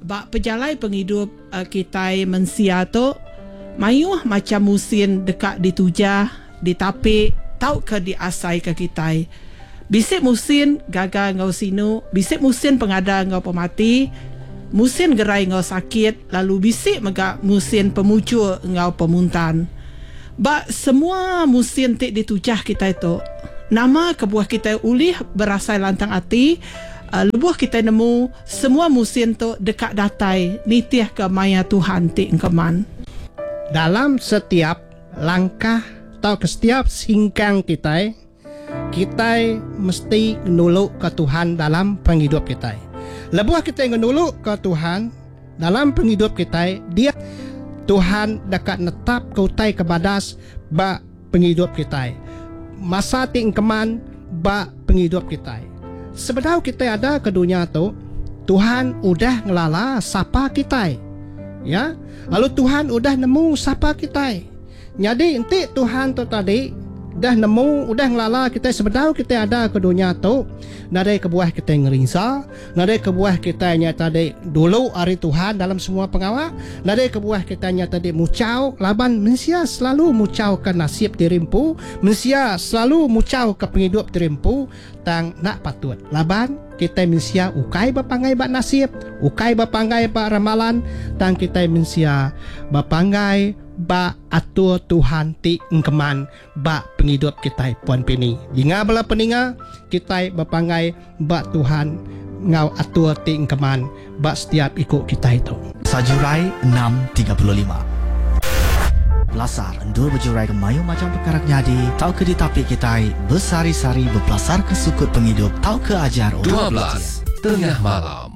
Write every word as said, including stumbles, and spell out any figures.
bak pejalai penghidup uh, kita mensia tu mayuh macam musim dekat ditujah, ditapik, tau ke diasai ke kita. Bisik musim gagal ngau sinu, bisik musim pengada ngau pemati, musim gerai ngau sakit, lalu bisik megak musim pemucul ngau pemuntan. Bak semua musim tik ditujah kita itu, nama kebuah kita ulih berasai lantang hati. Uh, lebuh kita nemu semua musim tu dekat datai nitiah ke maya Tuhan ti engkeman. Dalam setiap langkah atau ke setiap singkang kita, kita mesti nuluk ke Tuhan dalam penghidup kita. Lebuh kita nuluk ke Tuhan dalam penghidup kita, dia Tuhan dekat netap kautai kebadas ba penghidup kita. Masa ti engkeman ba penghidup kita. Sebenarnya kita ada ke dunia tu, Tuhan udah ngelala sapa kita, ya. Lalu Tuhan udah nemu sapa kita. Jadi enti Tuhan tu tadi dah nemu, udah ngelala kita. Sebenarnya kita ada ke dunia tu, nadai kebuah kita ngerisa, nadai kebuah kita nya tadi dulu hari Tuhan dalam semua pengawal, nadai kebuah kita nya tadi mucau laban mensia selalu mucau ke nasib dirimpu, mensia selalu mucau ke penghidup dirimpu, tang nak patut laban kita mensia ukai bapangai bak nasib, ukai bapangai bak ramalan, tang kita mensia bapangai ba atur Tuhan ti engkeman ba penghidup kita puan pini. Dinga bala peninga kita bapangai ba Tuhan ngau atur ti engkeman ba setiap ikut kita itu. Sajurai enam tiga puluh lima. Belasar endur berjurai ke mayu macam perkara jadi, tau ke ditapi kita bersari-sari berpelasar ke sukut penghidup, tau ke ajar dua belas tengah malam.